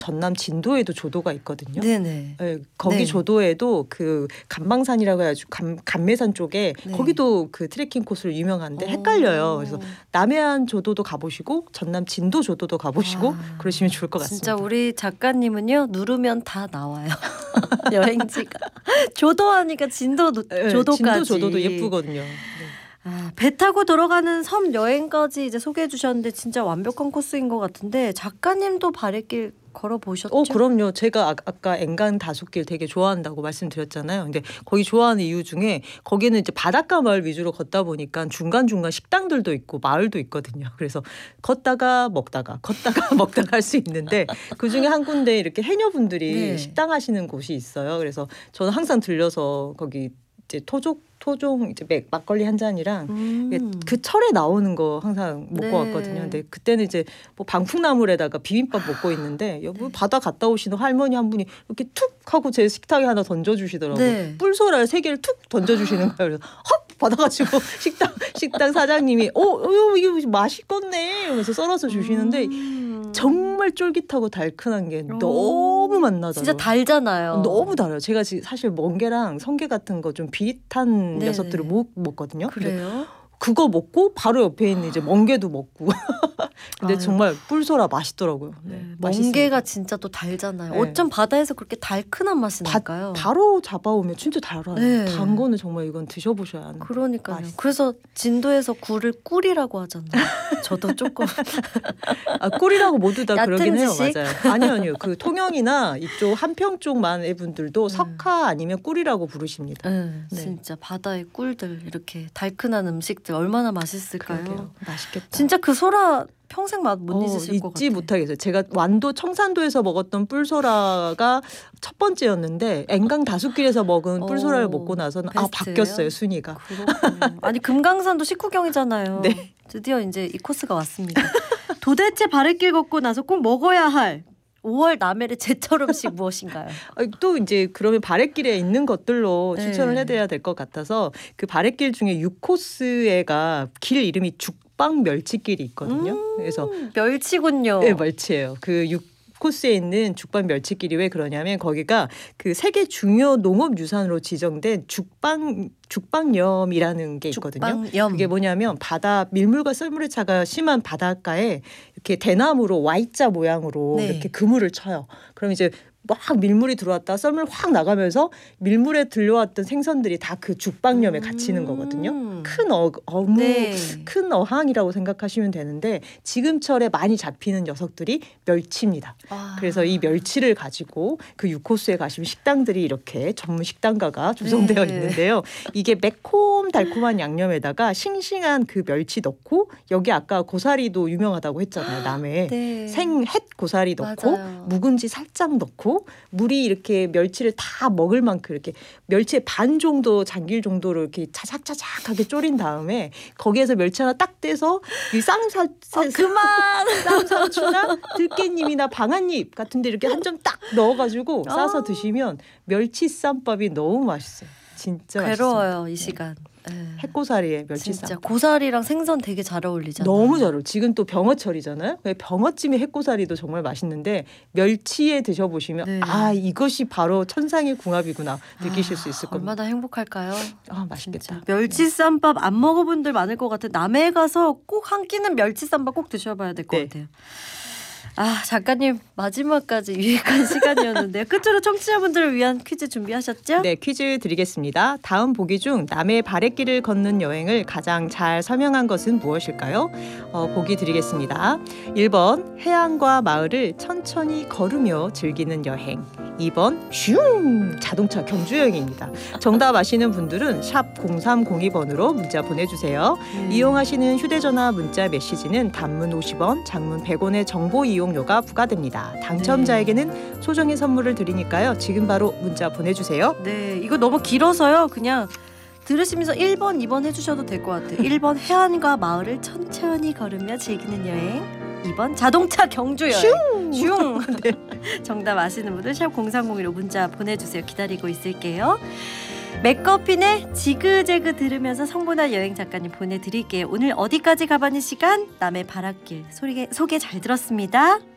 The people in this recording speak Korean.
전남 진도에도 조도가 있거든요. 네네. 네, 거기 네. 조도에도 그 감방산이라고 해가지고 감매산 쪽에 네. 거기도 그 트레킹 코스로 유명한데 헷갈려요. 그래서 남해안 조도도 가보시고 전남 진도 조도도 가보시고 그러시면 좋을 것 같습니다. 진짜 우리 작가님은요 누르면 다 나와요. 여행지가 조도하니까 진도 조도까지. 진도 조도도 예쁘거든요. 네. 배 타고 들어가는 섬 여행까지 이제 소개해 주셨는데 진짜 완벽한 코스인 것 같은데 작가님도 바랫길 걸어보셨죠? 그럼요. 제가 아까 엔간 다섯길 되게 좋아한다고 말씀드렸잖아요. 근데 거기 좋아하는 이유 중에 거기는 이제 바닷가 마을 위주로 걷다 보니까 중간중간 식당들도 있고 마을도 있거든요. 그래서 걷다가 먹다가 할 수 있는데 그중에 한 군데 이렇게 해녀분들이 네. 식당 하시는 곳이 있어요. 그래서 저는 항상 들려서 거기 이제 토종 이제 막걸리 한 잔이랑 그 철에 나오는 거 항상 먹고 네. 왔거든요. 근데 그때는 이제 뭐 방풍나물에다가 비빔밥 먹고 있는데 여기 바다 갔다 오시는 할머니 한 분이 이렇게 툭 하고 제 식탁에 하나 던져주시더라고요. 네. 뿔소라 3개를 툭 던져주시는 거예요. 그래서 헉 받아가지고 식당 사장님이 이거 맛있겠네 이러면서 썰어서 주시는데 정말 쫄깃하고 달큰한 게 너무 맛나더라고요. 진짜 달잖아요. 너무 달아요. 제가 사실 멍게랑 성게 같은 거 좀 비릿한 네네. 녀석들을 못 먹거든요. 그래요? 그거 먹고 바로 옆에 있는 이제 멍게도 먹고. 근데 정말 뿔소라 맛있더라고요. 네, 멍게가 진짜 또 달잖아요. 네. 어쩜 바다에서 그렇게 달큰한 맛이 날까요? 바로 잡아오면 진짜 달아요. 네. 단 거는 정말 이건 드셔보셔야 하는. 그러니까요. 맛있어요. 그래서 진도에서 굴을 꿀이라고 하잖아요. 저도 조금 꿀이라고 모두 다 그러긴 해요. 지식? 맞아요. 아니요. 그 통영이나 이쪽 한평 쪽만 분들도 석화 아니면 꿀이라고 부르십니다. 네. 네. 진짜 바다의 꿀들 이렇게 달큰한 음식들 얼마나 맛있을까요? 그러게요. 맛있겠다. 진짜 그 소라 평생 맛 못 잊으실 것 같아요. 잊지 못하겠어요. 제가 완도 청산도에서 먹었던 뿔소라가 첫 번째였는데 엔강 다섯길에서 먹은 뿔소라를 먹고 나서는 베스트예요? 바뀌었어요. 순위가. 그렇군요. 아니 금강산도 식후경이잖아요. 네. 드디어 이제 이 코스가 왔습니다. 도대체 바랫길 걷고 나서 꼭 먹어야 할 5월 남해의 제철 음식 무엇인가요? 또 이제 그러면 바랫길에 있는 것들로 네. 추천을 해드려야 될 것 같아서 그 바랫길 중에 6코스에가 길 이름이 죽방 멸치길이 있거든요. 그래서 멸치군요. 네, 멸치예요. 그 6코스에 있는 죽방 멸치길이 왜 그러냐면 거기가 그 세계 중요 농업유산으로 지정된 죽방염이라는 게 있거든요. 죽방염. 그게 뭐냐면 바다 밀물과 썰물의 차가 심한 바닷가에 이렇게 대나무로 Y자 모양으로 네. 이렇게 그물을 쳐요. 그럼 이제 막 밀물이 들어왔다 썰물 확 나가면서 밀물에 들려왔던 생선들이 다 그 죽방염에 갇히는 거거든요. 큰 어묵, 네. 큰 어항이라고 생각하시면 되는데 지금철에 많이 잡히는 녀석들이 멸치입니다. 그래서 이 멸치를 가지고 그 6코스에 가시면 식당들이 이렇게 전문 식당가가 조성되어 네. 있는데요. 이게 매콤 달콤한 양념에다가 싱싱한 그 멸치 넣고 여기 아까 고사리도 유명하다고 했잖아요. 남해에. 네. 생햇 고사리 넣고 맞아요. 묵은지 살짝 넣고 물이 이렇게 멸치를 다 먹을 만큼 이렇게 멸치의 반 정도 잠길 정도로 이렇게 차작차작하게 졸인 다음에 거기에서 멸치 하나 딱 떼서 이 그만 쌈상추나 들깨잎이나 방아잎 같은데 이렇게 한 점 딱 넣어가지고 싸서 드시면 멸치 쌈밥이 너무 맛있어요. 진짜 괴로워요 맛있습니다. 이 시간. 핵고사리에 멸치 진짜 쌈밥. 고사리랑 생선 되게 잘 어울리잖아요. 너무 잘 어울려. 지금 또 병어철이잖아요. 병어찜에 핵고사리도 정말 맛있는데 멸치에 드셔보시면 네. 이것이 바로 천상의 궁합이구나 느끼실 수 있을 겁니다. 얼마나 행복할까요? 맛있겠다. 진짜. 멸치 쌈밥 안 먹어본 분들 많을 것 같아요. 남해에 가서 꼭 한 끼는 멸치 쌈밥 꼭 드셔봐야 될 것 네. 같아요. 작가님 마지막까지 유익한 시간이었는데요. 끝으로 청취자분들을 위한 퀴즈 준비하셨죠? 네, 퀴즈 드리겠습니다. 다음 보기 중 남해 바랫길을 걷는 여행을 가장 잘 설명한 것은 무엇일까요? 보기 드리겠습니다. 1번 해안과 마을을 천천히 걸으며 즐기는 여행. 2번 슝 자동차 경주여행입니다. 정답 아시는 분들은 샵 0302번으로 문자 보내주세요. 이용하시는 휴대전화 문자 메시지는 단문 50원, 장문 100원의 정보 이용료가 부과됩니다. 당첨자에게는 소정의 선물을 드리니까요. 지금 바로 문자 보내주세요. 네, 이거 너무 길어서요. 그냥 들으시면서 1번, 2번 해주셔도 될 것 같아요. 1번 해안과 마을을 천천히 걸으며 즐기는 여행. 2번 자동차 경주 여행. 슝! 네. 정답 아시는 분들 샵 0301로 문자 보내주세요. 기다리고 있을게요. 맥커핀의 지그재그 들으면서 성분한 여행 작가님 보내드릴게요. 오늘 어디까지 가봤니 시간? 남의 바닷길 소개 잘 들었습니다.